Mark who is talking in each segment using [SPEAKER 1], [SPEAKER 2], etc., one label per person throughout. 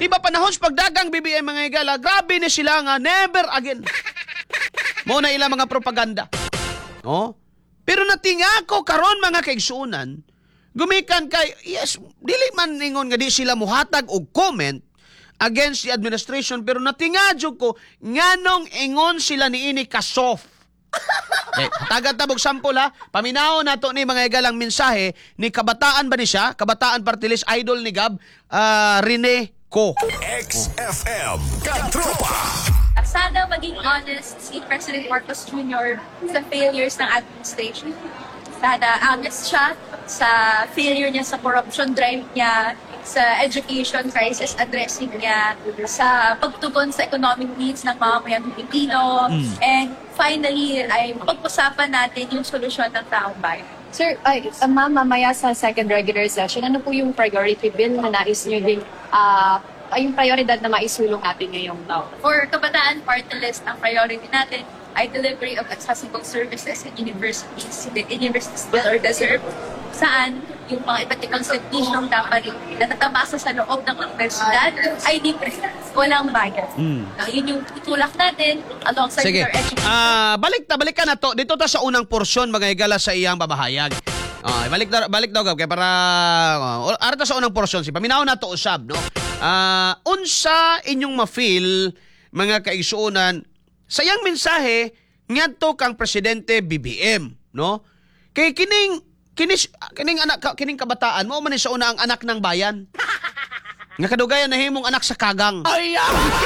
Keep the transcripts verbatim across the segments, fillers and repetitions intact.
[SPEAKER 1] Di ba panahon sa pagdagang B B M mga higala, grabe ni sila nga, never again. Mo na ilang mga propaganda. Oh? Pero natinga ko karon mga kaigsuunan, gumikan kay, yes, dili man ningon nga di sila muhatag og comment against the administration, pero natinga jud ko, nganong ingon sila niini ka soft. Eh, hatagan tabog sample ha. Paminaw na to ni mga igalang mensahe ni kabataan ba ni siya? Kabataan Party List idol ni Gab, uh, Rene Co.
[SPEAKER 2] X F M Katropa.
[SPEAKER 3] Sana maging honest si President Marcos Junior sa failures ng administration. Sana honest siya sa failure niya sa corruption drive niya, sa education crisis addressing niya, sa pagtugon sa economic needs ng mga mayang Pilipino, mm. and finally ay pag-usapan natin yung solusyon ng taong bayan.
[SPEAKER 4] Sir, ay, uh, ma'am, mamaya sa second regular session, ano po yung priority bill na nais nyo din, uh, yung prioridad na maisulong natin ngayong taon?
[SPEAKER 3] For Kabataan Party List, ang priority natin ay delivery of accessible services in universities, in universities will or deserve, saan yung mga iba't ibang servisyong dapat na natamasa sa loob ng universidad ay libre, walang bayad. Mm. Uh, yun yung tutulak natin alongside
[SPEAKER 1] Sige.
[SPEAKER 3] your education.
[SPEAKER 1] Ah, balik ta, balik ka na to. Dito ta sa unang porsyon mga higala sa iyang babahayag. Ah, balik na, balik daw gab kay para uh, ara ta sa unang porsyon si paminaw na to usab, no. Ah, unsa inyong ma-feel mga kaigsuonan sayang mensahe ngadto kang presidente B B M, no? Kay kining kinis kining anak kining kabataan mo man ni sa una ang anak ng bayan. Nga kadugayan na himong anak sa kagang. Ay!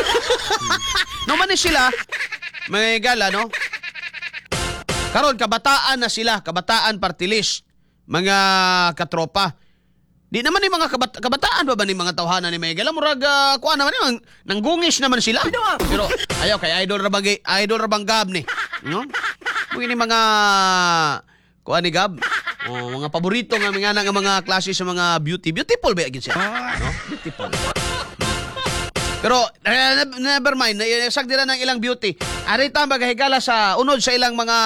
[SPEAKER 1] No man ni sila mga higala, no? Karon kabataan na sila, kabataan Party List, mga katropa. Di naman ni mga kabat kabataan ba ba ni mga tawhanan ni Miguel? Murag uh, kuan naman ni nanggungis naman sila. Pero ayaw kay idol ra bagay, idol ra bang Gab ni, no? Kuwi ni mga kuan ni Gab. Oh, mga paborito nga mga nga mga klase sa mga beauty. Beautiful ba gyud siya? No? Beautiful. Pero uh, never mind, nasag dira ng ilang beauty. Ari ta magahigala sa unod sa ilang mga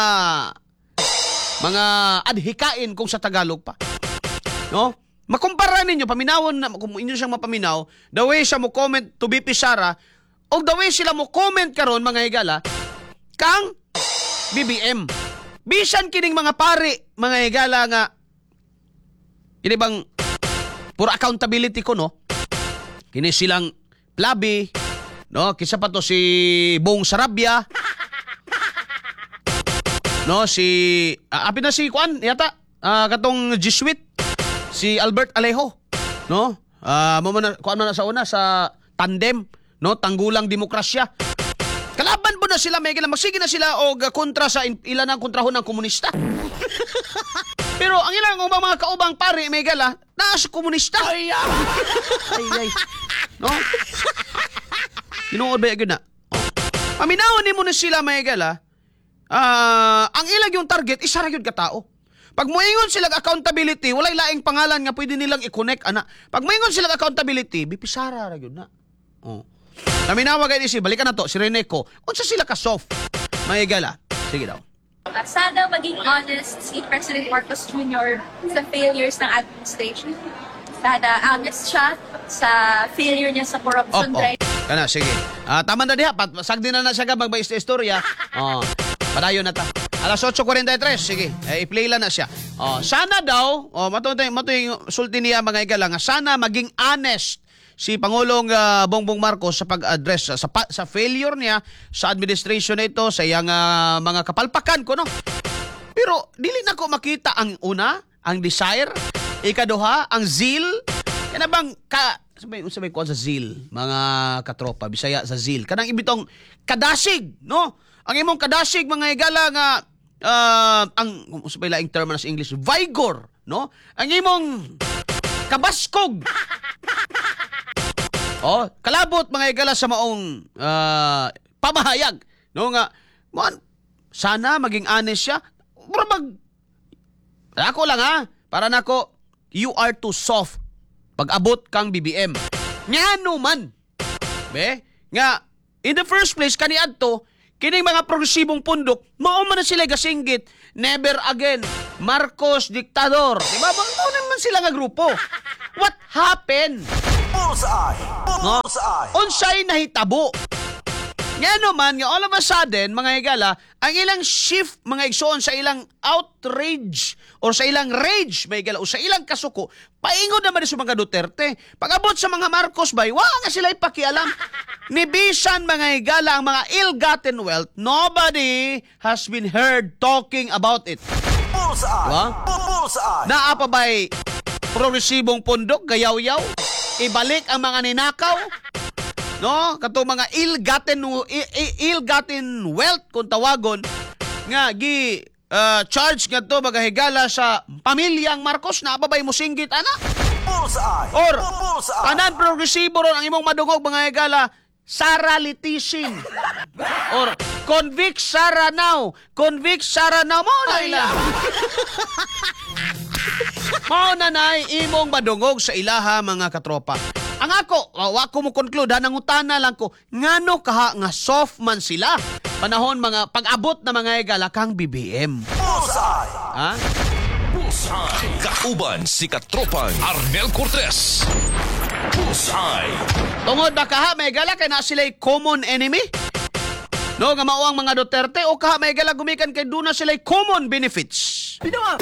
[SPEAKER 1] mga adhikain kung sa Tagalog pa. No? Makumpara ninyo, paminawon na, kung inyo siyang mapaminaw, the way siya mo comment to B P Sara, o the way sila mo comment karon mga higala, kang B B M. Bisan kining mga pari, mga higala nga, kini bang, pura accountability ko, no? Kini silang Plabi, no? Kisa pa to si Bong Sarabia, no? Si, uh, api na si Juan, yata, uh, katong Jesuit, si Albert Alejo, no? Ah, uh, mo man kuan man na sa una sa tandem, no? Tanggulang demokrasya. Kalaban po na sila, may kailang magsige na sila og kontra sa ilan ang kontrahon ng komunista. Pero ang ilang ubang mga kaubang pare may gala, nasa komunista. Ay ay. ay. No? Tinuod ba yun na? Paminawon ni mo na sila may gala. Ah, uh, ang ilag yung target isa ra gyud ka tao. Pag moingon sila accountability, walay laing pangalan nga pwede nilang i-connect, ana. Pag moingon sila accountability, B P Sara ra gyud na. Oh. Naminawa kay si balikan na to si Rene Co. Unsa sila ka soft? May gala. Sige daw.
[SPEAKER 3] Uh, sana maging honest si President Marcos Junior sa failures ng administration. Sana honest siya sa failure niya sa corruption
[SPEAKER 1] oh,
[SPEAKER 3] drive.
[SPEAKER 1] Oh. Kana sige. Ah, uh, tama na diha. Sagdi na na siya gabag ba istorya. Oh. Padayon na ta. Alas eight forty-three, sige, eh, i-play lang na siya. Oh, sana daw, oh, matutoy, matutoy sulti niya mga igala nga, sana maging honest si Pangulong uh, Bongbong Marcos sa pag-address sa, sa failure niya sa administration na ito, sa iyang uh, mga kapalpakan ko, no? Pero, dili na ko makita ang una, ang desire, ikaduha, ang zeal, yan bang, ka, sabay, sabay ko sa zeal, mga katropa, Bisaya sa zeal, kanang ibitong kadasig, no? Ang imong kadasig, mga igala nga, uh, ang, sabay laing term na sa English, vigor, no? Ang imong kabaskog, oh, kalabot mga igala sa maong uh, pamahayag. No nga, man, sana maging honest siya. Pero mag, ako lang ha, para nako, you are too soft pag abot kang B B M. Nga man, be, nga, in the first place, kaniad to, kining mga progresibong pundok, mao man na sila gasinggit, never again, Marcos diktador. Diba? Bang naman sila nga grupo. What happened?
[SPEAKER 2] Bullseye. Bullseye.
[SPEAKER 1] Unsay nahitabo. Nga naman, nga all of a sudden, mga higala, ang ilang shift, mga igsoon sa ilang outrage or sa ilang rage, mga higala, o sa ilang kasuko, paingod naman sa mga Duterte. Pag-abot sa mga Marcos ba, wala nga sila ipakialam. Ni bisan, mga higala, ang mga ill-gotten wealth, nobody has been heard talking about it.
[SPEAKER 2] Bullseye.
[SPEAKER 1] Diba?
[SPEAKER 2] Bullseye.
[SPEAKER 1] Naapa ba'y progresibong pundok, gayaw-yaw? Ibalik ang mga ninakaw? No, kato mga ill-gotten i- i- ill-gotten wealth kung tawagon nga gi uh, charge nga to magahigala sa pamilyang Marcos na ababay mo singgit ana
[SPEAKER 2] Bullseye.
[SPEAKER 1] or
[SPEAKER 2] Bullseye.
[SPEAKER 1] tanan progresibo ron ang imong madungog mga higala Sara litisin or convict Sara now convict Sara now mo na ila mao na nay imong madungog sa ilaha mga katropa. Ang ako, wa ko mo conclude, nangutana lang ko, ngano kaha nga soft man sila? Panahon mga pag-abot na mga igalakang B B M.
[SPEAKER 2] Bullseye.
[SPEAKER 1] Ha?
[SPEAKER 2] Bullseye. Kauban si Katropang Arnel Cortez. Bullseye.
[SPEAKER 1] Tungod ba kaha may igala kay na sila'y common enemy? No, nga mao ang mga Duterte o kaha may igala gumikan kay duna sila'y common benefits? Binawa!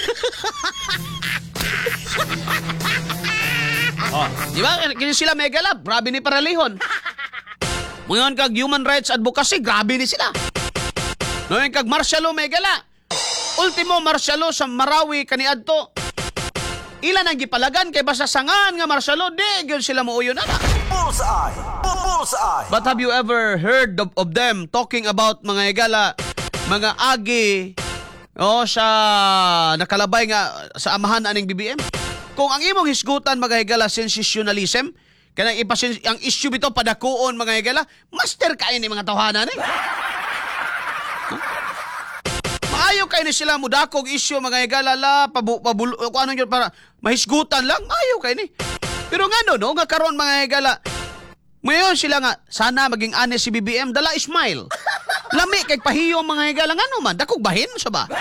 [SPEAKER 1] Oh, di ba? Kini sila may galap. Grabe ni Paralihon. Ngayon kag human rights advocacy, grabe ni sila. Ngayon kag Marcialo may gala. Ultimo Marcialo sa Marawi kaniadto. Ilan ang gipalagan kay basta sangan nga Marcialo, di gyud sila muuyon ana.
[SPEAKER 2] Bullseye. Bullseye.
[SPEAKER 1] But have you ever heard of, of them talking about mga igala, mga agi o sa nakalabay nga sa amahan aning B B M? Kung ang imong hisgutan mga higala sensationalism, kanang ipasin ang issue bito padakuon mga higala, master kayo ni mga tawhanan eh. Huh? Maayo kayo ni sila mudakog issue mga higala la pabu, pabu, kung ano yun para mahisgutan lang, maayo kayo ni. Pero nga no, nga karon mga higala, ngayon sila nga, sana maging honest si B B M, dala smile. Lami kay pahiyo mga higala nga no man, dakog bahin sa ba?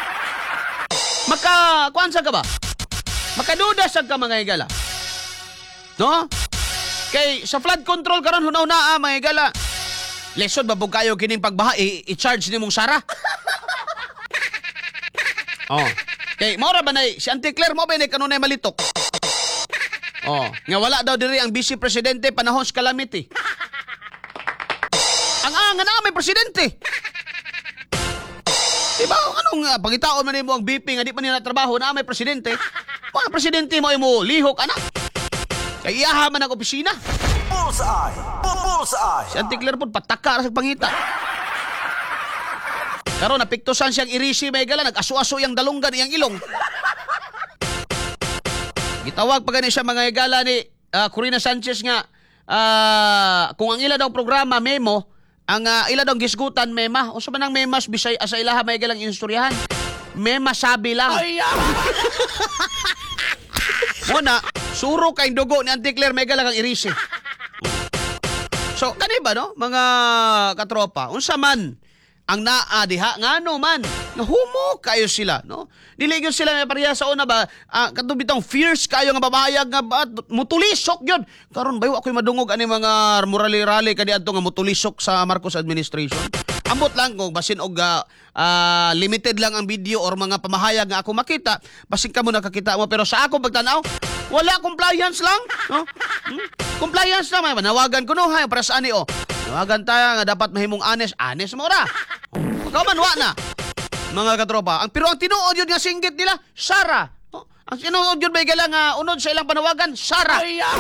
[SPEAKER 1] Maka, kuan sa ka ba? Makaduda sa ka mga higala. No? Kay sa flood control karon hunaw-naa mga higala. Lesson babog kayo kining pagbaha i- i-charge nimong Sara. Oh. Kay mora ba nay si Auntie Claire mo ba ni kanunay malitok? Oh, nga wala daw diri ang vice presidente panahon sa calamity. Ang anga na may presidente. Diba, anong uh, pangitaon man mo ang B P nga di pa nila trabaho na may presidente? Mga presidente mo mo lihok, anak. Kaya iyaha man ang opisina.
[SPEAKER 2] Bullseye. Bullseye.
[SPEAKER 1] Si Auntie Claire po, pataka sa pangita. Karon napiktusan siyang irisi, may gala, nag-aso-aso yung dalunggan, yung ilong. Gitawag pa gani siya mga igala ni uh, Corina Sanchez nga, uh, kung ang ila daw programa, memo, ang uh, ila daw gisgutan, mema. O sa manang memas, bisay, asa ilaha may galang instoryahan. Mema sabi lang. Muna, suro kayong dugo ni Auntie Claire, may galang ang irisi. So, kani ba, no? Mga katropa, unsa man ang naa diha ngano man nga humo kayo sila, no? Dili gyud sila may pareha sa una ba uh, kadto bitong fierce kayo nga babayag nga ba, mutulisok gyud. Karon bayo ako'y madungog ani mga morali-rali kaniadto nga mutulisok sa Marcos administration. Ambot lang kung basin og uh, uh, limited lang ang video or mga pamahayag nga ako makita, basin ka mo nakakita mo pero sa ako pagtanaw wala compliance lang, no? Hmm? Compliance lang may nawagan ko no hay para sa ani oh. Nawagan tayo nga dapat mahimong honest, honest mo ra. Ikaw man wa na. Mga katropa, ang pero ang tinuod yun nga singgit nila, Sara. Oh, ang tinuod yun may gala nga unod sa ilang panawagan, Sara.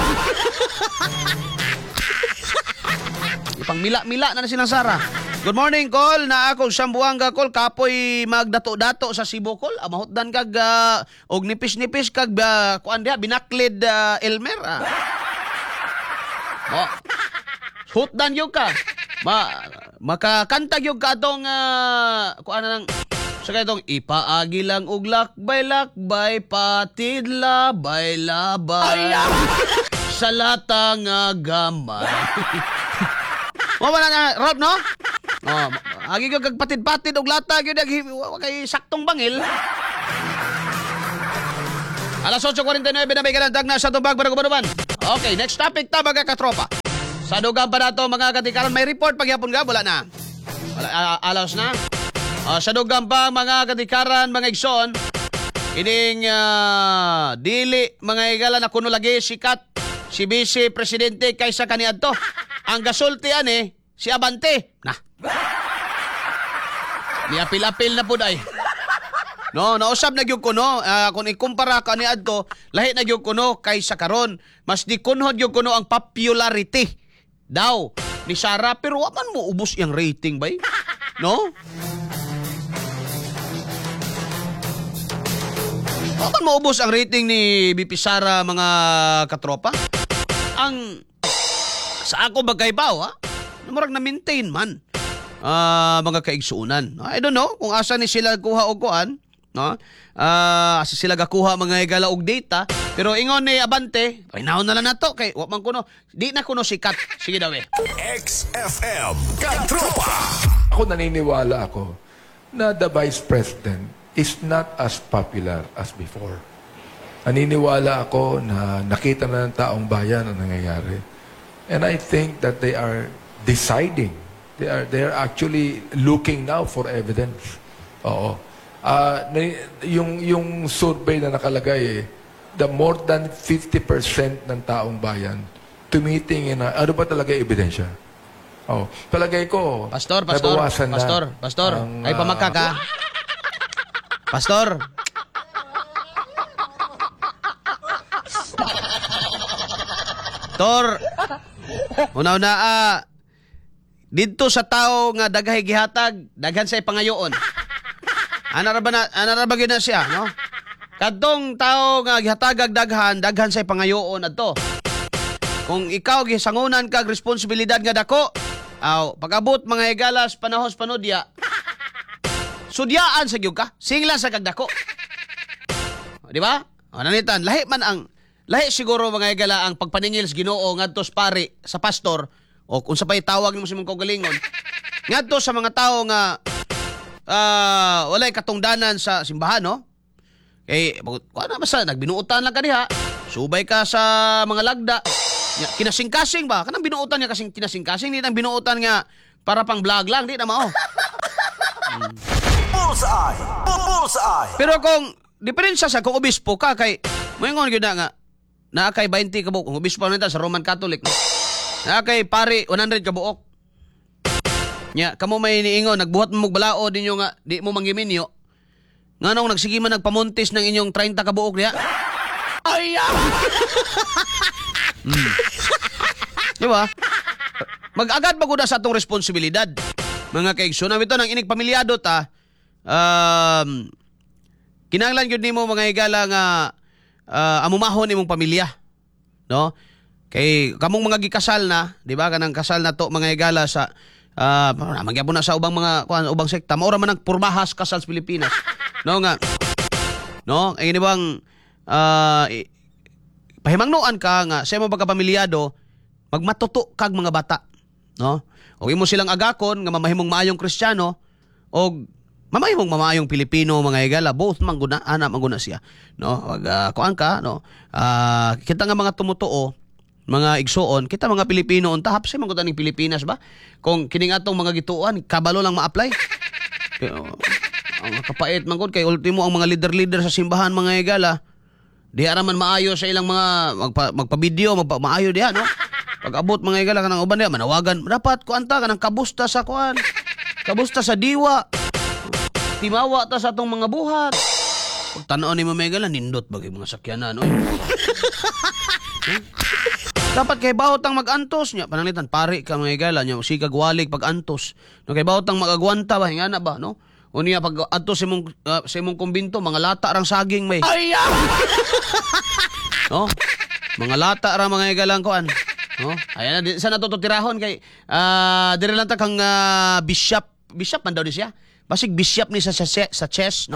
[SPEAKER 1] Ipang mila-mila na na silang Sara. Good morning, Col. Na ako Sambuanga, Col. Kapoy magdato-dato sa Cebu, Col. Ah, mahutdan kag uh, og nipis-nipis kag uh, kuan dia binaklid uh, Elmer. Ah. Oh. Hutdan yung ka. Ma, makakantag yung ka itong, uh, kung ano nang, sa kaya itong, ipaagi lang og lakbay-lakbay, patid labay-labay, sa latang nga gamay. Mama na na, Rob, no? Oh, agi ka kag patid-patid og latag yun, kay saktong bangil. Alas eight forty-nine na may kalandag na sa tumbag para kumanuman. Okay, next topic ta mga katropa. Sa dugang pa na to mga katikaran, may report pagyapon ga, wala na. Wala, uh, alaos na. Uh, sa dugang pa mga katikaran, mga igsoon, ining uh, dili mga igala na kuno lagi sikat si Vice Presidente kaysa kaniadto. Ang gasulti ani si Abante. Na. Ni apil-apil na pud ay. No, nausab na gyud kuno uh, kung ikumpara kaniadto, lahi na gyud kuno kaysa karon. Mas di kunhod gyud kuno ang popularity daw ni Sara, pero wa man mo ubos yang rating bay. No? Wa man mo ubos ang rating ni B P Sara mga katropa. Ang sa ako bagaybaw ha, murag na maintain man uh, mga kaigsuunan. I don't know kung asa ni sila kuha og kuan, no? Ah, uh, asa sila gakuha mga igala og data, pero ingon ni Abante, ay naon na lang nato kay wa man kuno, di na kuno sikat. Sige daw eh.
[SPEAKER 2] X F M Katropa.
[SPEAKER 5] Ako naniniwala ako na the Vice President is not as popular as before. Naniniwala ako na nakita na ng taong bayan ang nangyayari. And I think that they are deciding. They are they are actually looking now for evidence. Oo. Uh, yung yung survey na nakalagay, eh, the more than fifty percent ng taong bayan tumitingin na ano ba talaga ebidensya. Oh, palagay ko,
[SPEAKER 1] Pastor, pastor,
[SPEAKER 5] nabawasan na
[SPEAKER 1] pastor, pastor,
[SPEAKER 5] ang,
[SPEAKER 1] ay pamaka ka. Pastor. Tor. Una-una, ah, dito sa tao nga daghay gihatag, daghan say pangayoon. Ana ra ba na, ana ra ba gyud na siya, no? Kadtong tao nga gihatagag daghan, daghan say pangayoon adto. Kung ikaw gisangunan kag responsibilidad nga dako, aw pag-abot mga higalas panahos panudya, sudyaan sa gyud ka, singla sa kag dako. Di ba? O nanitan, lahi man ang lahi siguro mga higala ang pagpaningil sa Ginoo ngadto sa pari sa pastor o kung sa pay tawag nimo sa imong kaugalingon. Ngadto sa mga tao nga uh, walay katungdanan sa simbahan, no? Kay kuan na basta nagbinuutan lang ka diha. Subay ka sa mga lagda. Kinasing-kasing ba? Kanang binuutan niya kasing kinasing-kasing, di nang binuutan nga para pang vlog lang, di na mao. Hmm.
[SPEAKER 2] Bullseye. Bullseye.
[SPEAKER 1] Pero kung diferensya sa kung obispo ka kay moingon gyud na nga naa kay twenty ka buok, kung obispo nita sa Roman Catholic, no? Naa kay pari one hundred ka buok. Nya kamo may niingon nagbuhat mo og balao dinyo nga di mo manggiminyo. Nganong nagsige man nagpamuntis ng inyong thirty ka buok diha. Ay! Hmm. Di ba? Mag-agad ba gud sa atong responsibilidad? Mga kaigsoon, ito nang inig pamilyado ta. Um, kinahanglan gyud nimo mga higala nga uh, amumahon imong pamilya. No? Kay kamong mga gikasal na, di ba? Kanang kasal na to mga higala sa uh, magyapon na sa ubang mga kuan, ubang sekta. Mao ra man ang purmahas kasal sa Pilipinas. No nga. No, ay ni bang uh, pahimangnuan ka nga sa imong pagkapamilyado, magmatuto kag mga bata, no? O imo silang agakon nga mamahimong maayong Kristiyano o mamahimong mamayong Pilipino mga higala, both man guna ana man guna siya, no? Wag uh, kuan ka, no? Uh, kita nga mga tumutuo, mga igsoon, kita mga Pilipino unta hapsi man gud ning Pilipinas ba? Kung kining atong mga gituan, kabalo lang ma-apply. Pero ang kapait man gud kay ultimo ang mga leader-leader sa simbahan mga higala, di araman maayo sa ilang mga magpa, magpa-video, magpa, maayo diha, no? Pag abot mga higala kanang uban diha manawagan, dapat kuanta kanang kabusta sa kuan. Kabusta sa diwa. Timawa ta sa atong mga buhat. Pag tan-aw ni mga higala nindot bagay mga sakyanan, no? Dapat kay bawat ang mag-antos niya, pananglitan pari ka mga higala nya sikag walig pag-antos. No kay bawat ang mag-agwanta ba hingana ba, no? Unya pag adto sa imong uh, sa imong kumbinto mga lata rang saging may. Ay! No? Mga lata ra mga higalang kuan. No? Ayan na sa natututirahon kay ah uh, dire lang ta kang uh, bishop, bishop man daw di siya. Basig bishop ni sa sa, sa chess, no?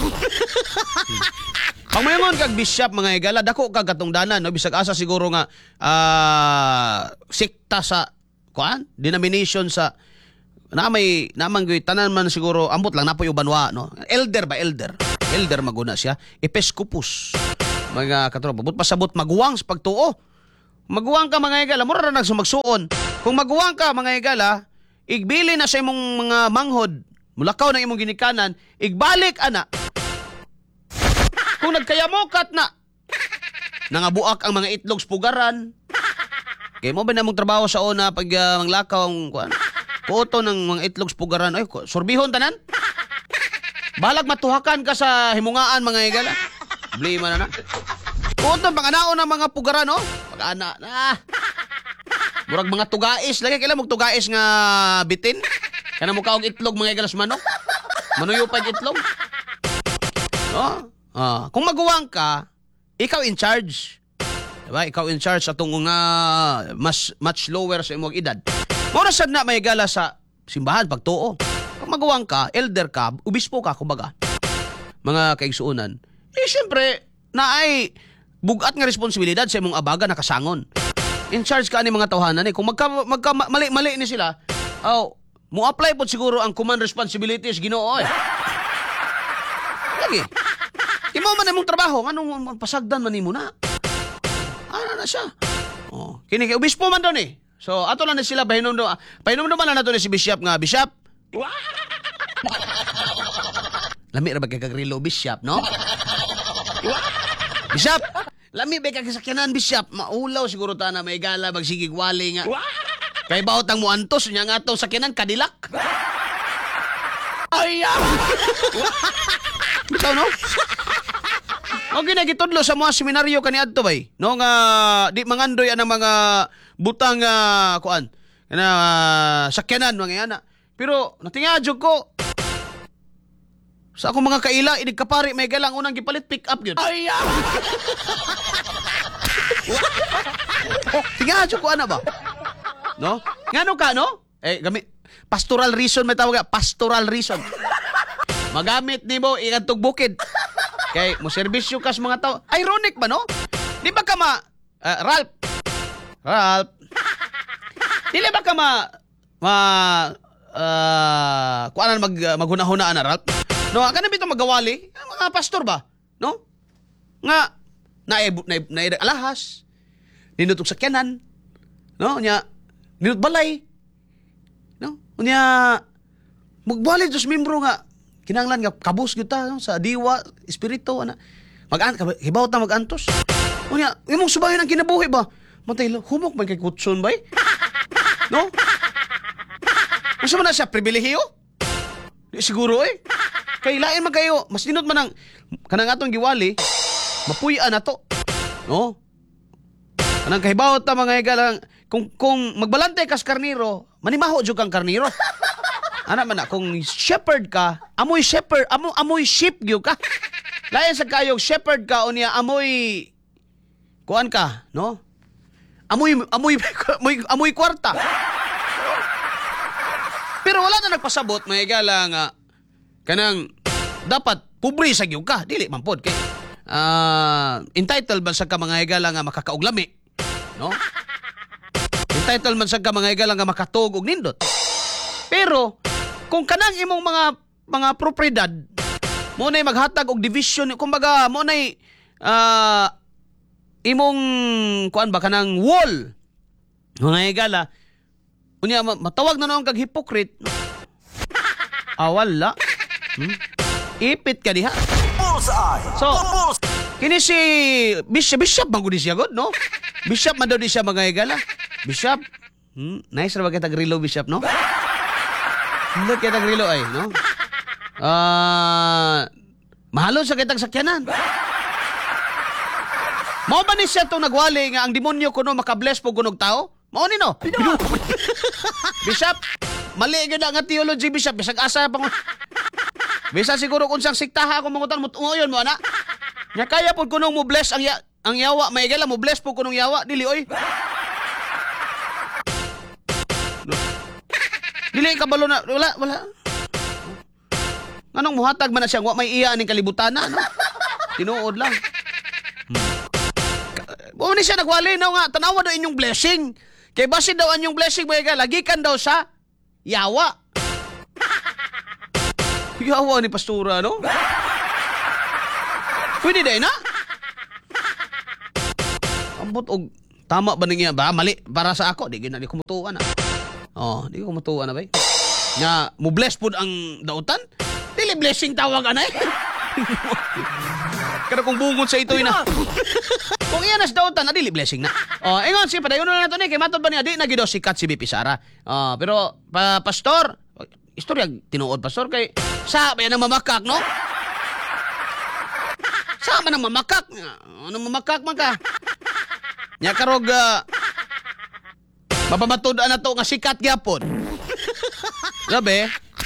[SPEAKER 1] Pag mayon kag bishop mga higala dako kag katungdanan, no? Bisag asa siguro nga ah uh, sikta sa kuan, denomination sa na may namang gyud tanan man siguro ambot lang napoy ubanwa, no? Elder ba elder? Elder maguna siya, episkopos. Mga katropa, but pasabot maguwang sa pagtuo. Maguwang ka mga igala, mura na nagsumagsuon. Kung maguwang ka mga igala, igbili na sa imong mga manghod, mulakaw na imong ginikanan, igbalik ana. Kung nagkayamokat na, nangabuak ang mga itlog pugaran. Kaya mo ba na mong trabaho sa una pag uh, manglakaw ang kuan? Kuoto ng mga itlog pugaran. Ay, sorbihon tanan. Balag matuhakan ka sa himungaan mga igala. Blima na na. Kuoto panganaon ng mga pugaran, oh. Pag-ana na. Murag mga tugais. Lagi kailan mong tugais nga bitin. Kana mo kaog itlog mga igalas manok. Manuyo pa yung itlog. No? Ah, kung maguwang ka, ikaw in charge. Diba? Ikaw in charge sa tungong nga mas much lower sa imong edad. Mura sad na may gala sa simbahan pagtuo. Kung maguwang ka, elder ka, ubispo ka, kumbaga. Mga kaigsuunan. Eh, syempre, na ay bugat nga responsibilidad sa imong abaga nakasangon. In charge ka ni mga tawhanan eh. Kung magka, magka mali-mali ni sila, oh, mo apply po siguro ang command responsibilities Ginoo eh. Lagi. Imo man imong trabaho, anong pasagdan man nimo na? Ano na siya? Oh, kini kay obispo man doon eh. So ato lang na sila pahinom do. Pahinom do man na nato ni si Bishop nga Bishop. Lami ra ba kay kagrilo Bishop, no? Bishop, lami ba kay kasakyanan Bishop? Maulaw siguro ta na may gala magsigig wali nga. Kay bawat ang muantos nya nga atong sakyanan Cadillac. Ay! Bitaw no? Okay na gitudlo sa mga seminaryo kaniadto bay. No nga di mangandoy ang mga butang uh, kuan na uh, sakyanan mga ana. Pero natingadyo ko sa akong mga kaila inig kapari may galang unang gipalit pick up gyud. Ay! Tingadyo ko ana ba? No? Ngano ka no? Eh gamit pastoral reason may tawag pastoral reason. Magamit nimo iadtog bukid. Kay mo serbisyo kas mga tao. Ironic ba no? Di ba ka ma uh, Ralph? Ralph. Dili ba ka ma ma uh, kuanan mag uh, maghunahunaan na Ralph? No, kana bitaw magawali, mga pastor ba? No? Nga na na, na alahas. Ninutog sakyanan. No, nya ninut balay. No? Nya magbalik dos membro nga kinanglan nga kabus gyud ta no? Sa diwa, espiritu ana. Mag-an hibaw ta mag-antos. Unya, imong subayon ang kinabuhi ba? Matay humok man kay kutson bay. No? Unsa man na siya pribilehiyo? Di siguro eh. Kay lain man kayo, mas dinot man ang kanang atong giwali, mapuy-an na to. No? Kanang kahibaw ta mga igalang kung kung magbalante kas karniro, manimaho jud kang karniro. Ana man na kung shepherd ka, amoy shepherd, amo amoy sheep gyud ka. Lain sa kayog shepherd ka unya amoy kuan ka, no? Amoy amoy amoy, amoy kwarta. Pero wala na nagpasabot mga igala nga kanang dapat pobre sa gyud ka, dili man pod kay uh, entitled man sa ka mga igala nga makakauglami, no? Entitled man sa ka mga igala nga makatug og nindot. Pero kung kanang imong mga mga propriedad mo nay maghatag og division kumbaga mo nay uh, imong kuan ba kanang wall mga igala unya matawag na noong kag hypocrite awala hmm? Ipit ka diha
[SPEAKER 2] Bullseye.
[SPEAKER 1] so
[SPEAKER 2] Bullseye.
[SPEAKER 1] kini si Bishop Bishop man gud siya god no Bishop man daw di siya mga igala Bishop hmm? Nice ra ba kita grilo Bishop no hindi kita grilo ay, no? Ah, uh, mahalo sa kitang sakyanan. Mao ba ni siya itong nagwali nga ang demonyo kuno makabless po kunog tao? Mao ni no? Bishop, mali gyud nga theology Bishop, bisag asa pa ko. Bisa siguro kung siyang siktaha ako mangutan mo tungoyon mo ana. Nya kaya pod kuno mo bless ang ya, ang yawa, may gala mo bless po kunong yawa, dili oy. Dili kabalo na wala wala. Nganong muhatag man na siya wa may iya ning kalibutan na no. Tinuod lang. Mo ni siya nagwali no nga tanawa daw inyong blessing. Kay basin daw anyong blessing mo ka lagi kan daw sa yawa. Yawa ni pastora no. Pwede day na. Ambot og tama ba niya ba? Mali para sa ako, di gina di kumutuan na. Oh, di ko kumutuan na ba? Nga mo bless pud ang dautan. Dili blessing tawag anay. Kada kung bungot sa itoy na. Kung iyan as dautan, na dili blessing na. Oh, ingon si padayon na nato ni kay matod ba niya di na gido sikat si B P Sara. Oh, pero pa, pastor, istorya tinuod pastor kay sa ba yan ang mamakak, no? Sa man ang mamakak? Ano mamakak man ka? Nya karog uh, mapamatod na to nga sikat gyapon. Sabi?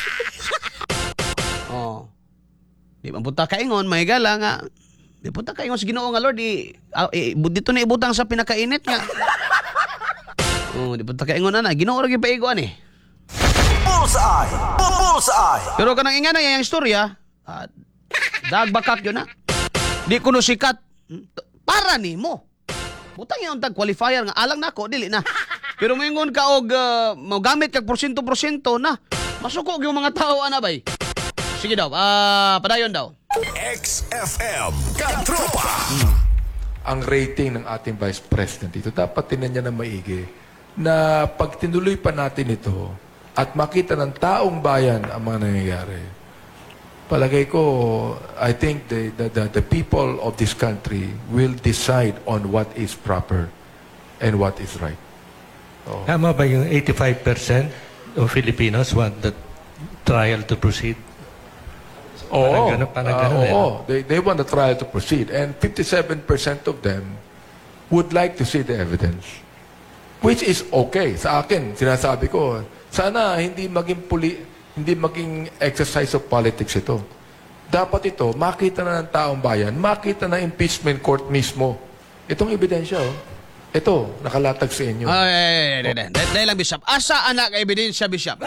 [SPEAKER 1] Oh. Di man punta kaingon, may gala nga. Di punta kaingon sa Ginoo nga Lord, di uh, eh, dito na ibutang sa pinakainit nga. Oh, di punta kaingon ana, Ginoo ra gyud paigoan eh.
[SPEAKER 2] Bullseye! Bullseye!
[SPEAKER 1] Pero kanang ingana yang istorya, uh, dagbakak yun na. Di kuno sikat para nimo. Butang yung tag qualifier nga alang nako dili na. Pero mingon ka og uh, magamit kag porsyento-porsyento na. Masuko yung mga tao ana bay. Sige daw, ah, padayon daw.
[SPEAKER 2] X F M Katropa.
[SPEAKER 5] Ang rating ng ating Vice President dito, dapat tinan niya na maigi na pag tinuloy pa natin ito at makita ng taong bayan ang mga nangyayari, palagay ko, I think the, the, the, the people of this country will decide on what is proper and what is right.
[SPEAKER 6] Tama ba yung eighty-five percent of Filipinos want the trial to proceed?
[SPEAKER 5] Oo,
[SPEAKER 6] Parang ganun- parang
[SPEAKER 5] ah,
[SPEAKER 6] ganun eh.
[SPEAKER 5] oo. They, they want the trial to proceed. And fifty-seven percent of them would like to see the evidence. Which is okay. Sa akin, sinasabi ko, sana hindi maging puli, hindi maging exercise of politics ito. Dapat ito, makita na ng taong bayan, makita na impeachment court mismo. Itong ebidensya, oh. Ito, nakalatag sa inyo.
[SPEAKER 1] Ay, ay, ay, ay, ay, ay, dahil lang, Bishop. Asa anak ka ebidensya, Bishop?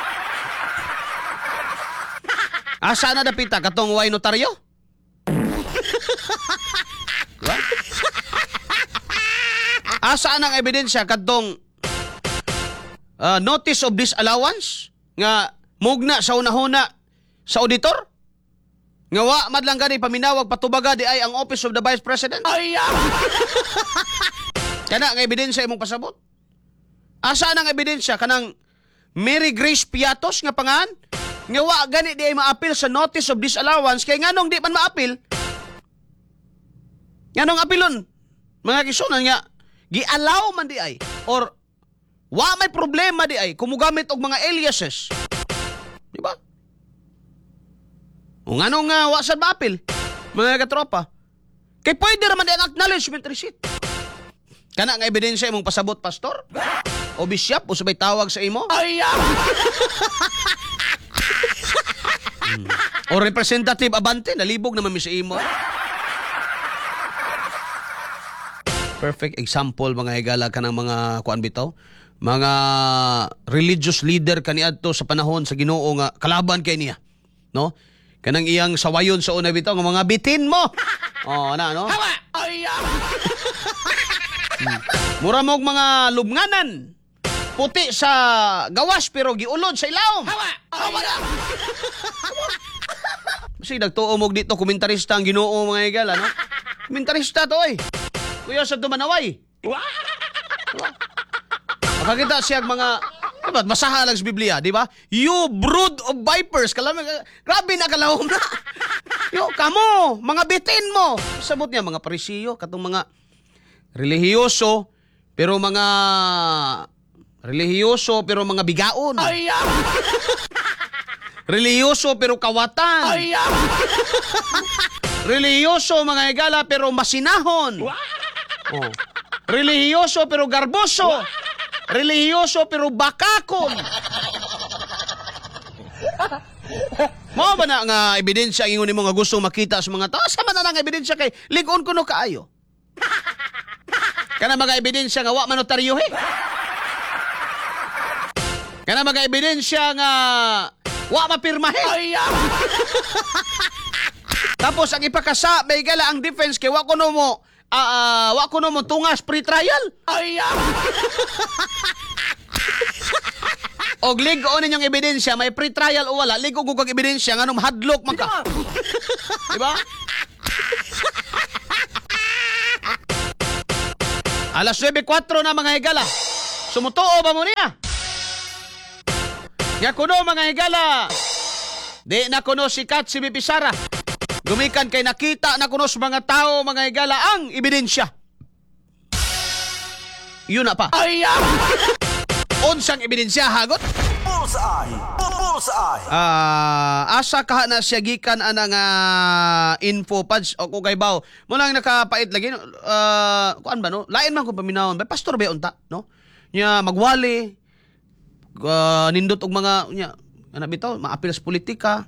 [SPEAKER 1] Asa na dapita katong way notaryo? Diba? Asa na ang ebidensya katong uh, notice of disallowance nga mugna sa unahuna sa auditor? Nga wa madlang gani paminawag patubaga di ay ang Office of the Vice President? Ay! Kana nga ebidensya imong pasabot? Asa na ang ebidensya kanang Mary Grace Piatos nga pangan? Nga wa gani di ay maapil sa notice of disallowance kay nganong di man maapil? Nganong apilon? Mga kisunan nga gi-allow man di ay or wa may problema di ay kumugamit og mga aliases. Di ba? O nganong uh, wa sad maapil? Mga katropa. Kay pwede raman di ang acknowledgement receipt. Kana nga ebidensya imong pasabot, pastor? O bishop o sabay tawag sa imo? Ay! Hmm. O representative Abante, nalibog naman mi sa imo. Perfect example mga higala ka ng mga kuan bitaw. Mga religious leader kaniadto sa panahon sa Ginoo nga kalaban kay niya. No? Kanang iyang sawayon sa una bitaw nga mga bitin mo. Oh, ana no? Hawa! hmm. Mura mo og mga lubnganan. Puti sa gawas pero giulod sa ilawom. Hawa! Hawa na! Kasi nagtuo mo dito komentarista ang Ginoo mga higala, no? Komentarista to eh. Kuya sa dumanaway. Makakita siya mga diba, masaha lang sa Biblia, di ba? You brood of vipers. Kalam, grabe na kalawom na. Yo, kamo, mga bitin mo. Sabot niya, mga parisiyo, katong mga relihiyoso, pero mga relihiyoso, pero mga bigaon. Ay, relihiyoso, pero kawatan. Ay, relihiyoso, mga higala, pero masinahon. Oh. Relihiyoso, pero garboso. Relihiyoso, pero bakakon. Mao ba na nga ebidensya ang ingon nimo nga gusto makita sa mga tao? Sama na nga ebidensya kay ligon kuno kaayo. Kana mga ebidensya nga wa man notaryo he. Kana mga ebidensya nga wa mapirmahe. Tapos ang ipakasa may gala ang defense kay wa kuno mo uh, uh, wa kuno mo tungas pre-trial. Ay. Og ligo ninyong ebidensya, may pre-trial o wala, ligo kung ebidensya, nga nung hadlock man ka. Diba? Alas nuwebe kwatro na mga higala. Sumutuo ba mo niya? Ya kuno mga higala. Di na kuno si Kat si Bipisara. Gumikan kay nakita na kuno sa mga tao mga higala ang ebidensya. Yun na pa. Ay! Unsang ebidensya hagot?
[SPEAKER 2] Bullseye. Bullseye.
[SPEAKER 1] Ah, asa ka na siya gikan anang uh, info pads o kung kay baw. Mo lang nakapait lagi no. Uh, kuan ba no? Lain man ko paminawon. Ba pastor ba unta, no? Nya magwali. Uh, nindot og mga nya ana bitaw maapil sa politika.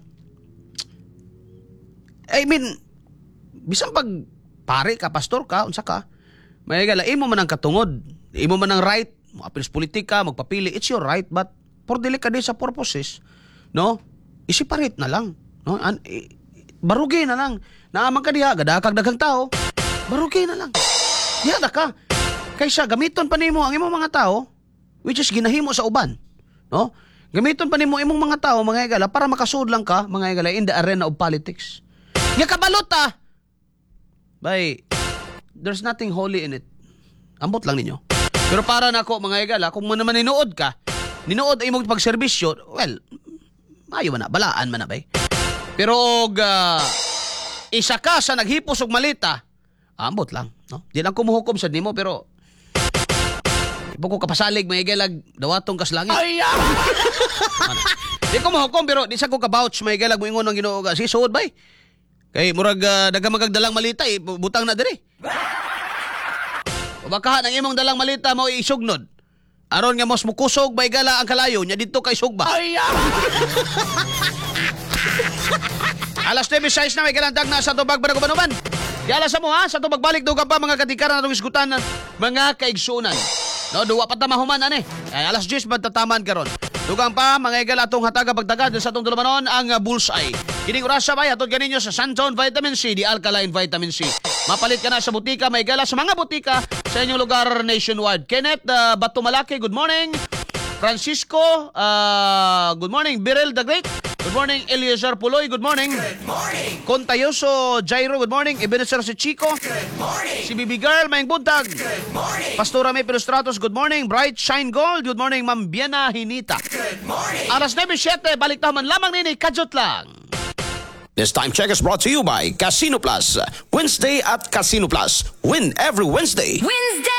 [SPEAKER 1] I mean, bisan pag pare ka, pastor ka, unsa ka, may gala imo man ang katungod, imo man ang right, maapil sa politika, magpapili, it's your right, but for delicate sa purposes, no? Isiparate na lang, no? An eh, barugi na lang. Naaman ka diha, gadakag daghang tao, barugi na lang. Diha na ka. Kaysa gamiton pa nimo ang imong mga tao, which is ginahimo sa uban, no? Gamiton pa nimo imong mga tao, mga higala, para makasud lang ka, mga higala, in the arena of politics. Nga kabalot ah! Bay, there's nothing holy in it. Ambot lang ninyo. Pero para na ako, mga higala, kung man naman ninuod ka, ninuod ay mong pagserbisyo, well, mayo man na, balaan man na, bay. Pero og uh, isa ka sa naghipos og malita, ambot lang, no? Di lang kumuhukom sa nimo, pero ipo ko kapasalig, mga higala, dawatong kaslangit. Ay, ah! Di ko mahukom, pero di sa ko kabouch, mga higala, mo ingon ang ginoo ka, si suod, bay. Kay murag uh, dagamagagdalang malita eh, butang na diri. O baka nang imong dalang malita mo isugnod. Aron nga mos mukusog bay gala ang kalayo nya didto kay sugba. Ay! Alas nuwebe sais na may galandag na sa tubag banagubanuban. Yala sa mo ha, sa tubag balik dugang pa mga katikaran atong isgutan ng mga kaigsunan. No, duwa pa ta mahuman ani. Ay alas diyes magtataman karon. Dugang pa mga igal atong hataga pagtagad sa atong dulumanon ang uh, bullseye. Kining oras sabay atong ganinyo sa Santon Vitamin C, di Alkaline Vitamin C. Mapalit ka na sa butika, may gala sa mga butika sa inyong lugar nationwide. Kenneth uh, Batumalaki, good morning. Francisco, uh, good morning. Birel the Great, good morning. Eliezer Puloy, good morning. Good morning. Contayoso Jairo, good morning. Ebenezer si Chico. Good morning. Si Bibi Girl, Mayang Buntag. Good morning. Pastora May Pilustratos, good morning. Bright Shine Gold, good morning. Ma'am Biena Hinita. Good morning. Alas nuwebe siyete, balik taman lamang nini, kadyot lang.
[SPEAKER 2] This time check is brought to you by Casino Plus. Wednesday at Casino Plus. Win every Wednesday.
[SPEAKER 3] Wednesday!